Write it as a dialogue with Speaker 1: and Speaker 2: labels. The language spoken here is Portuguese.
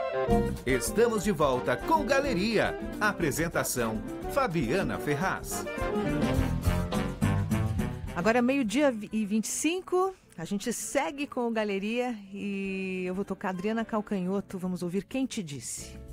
Speaker 1: Estamos de volta com Galeria. Apresentação, Fabiana Ferraz.
Speaker 2: Agora, meio-dia e 25, a gente segue com o Galeria e eu vou tocar Adriana Calcanhoto. Vamos ouvir Quem Te Disse.